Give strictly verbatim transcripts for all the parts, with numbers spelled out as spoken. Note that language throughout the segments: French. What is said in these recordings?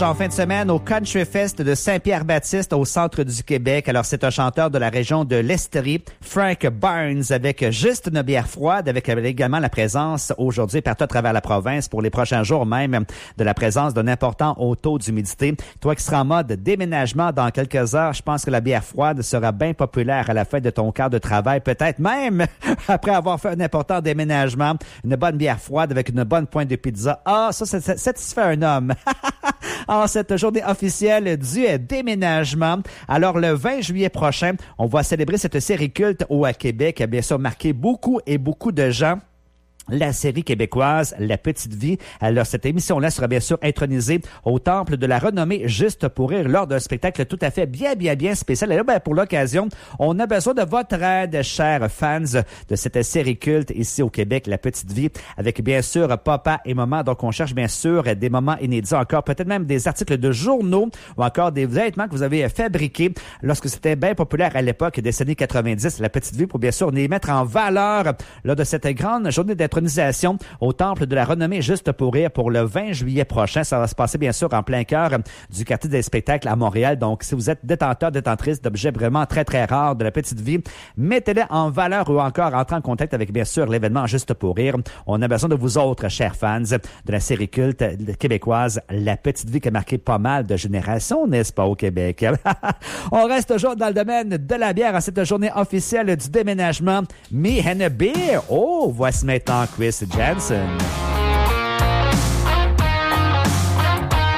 En fin de semaine au Country Fest de Saint-Pierre-Baptiste au centre du Québec. Alors, c'est un chanteur de la région de l'Estrie, Frank Barnes, avec juste une bière froide, avec également la présence aujourd'hui partout à travers la province pour les prochains jours même de la présence d'un important haut taux d'humidité. Toi qui seras en mode déménagement dans quelques heures, je pense que la bière froide sera bien populaire à la fin de ton quart de travail, peut-être même après avoir fait un important déménagement. Une bonne bière froide avec une bonne pointe de pizza. Ah, ça, ça, ça satisfait un homme. En cette journée officielle du déménagement. Alors, le vingt juillet prochain, on va célébrer cette série culte au Québec, qui a bien sûr marqué beaucoup et beaucoup de gens. La série québécoise La Petite Vie. Alors, cette émission-là sera bien sûr intronisée au Temple de la Renommée Juste pour rire lors d'un spectacle tout à fait bien, bien, bien spécial. Et là, ben, pour l'occasion, on a besoin de votre aide, chers fans de cette série culte ici au Québec, La Petite Vie, avec bien sûr papa et maman. Donc, on cherche bien sûr des moments inédits encore, peut-être même des articles de journaux ou encore des vêtements que vous avez fabriqués lorsque c'était bien populaire à l'époque des années quatre-vingt-dix. La Petite Vie, pour bien sûr les mettre en valeur lors de cette grande journée d'intronisation au Temple de la Renommée Juste pour rire pour le vingt juillet prochain. Ça va se passer bien sûr en plein cœur du quartier des spectacles à Montréal. Donc, si vous êtes détenteur, détentrice d'objets vraiment très, très rares de La Petite Vie, mettez-les en valeur ou encore entrez en contact avec bien sûr l'événement Juste pour rire. On a besoin de vous autres, chers fans de la série culte québécoise La Petite Vie qui a marqué pas mal de générations, n'est-ce pas, au Québec? On reste toujours dans le domaine de la bière à cette journée officielle du déménagement. Me and a beer. Oh, voici maintenant Chris Jansen.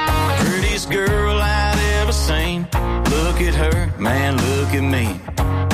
Prettiest girl I'd ever seen. Look at her, man, look at me.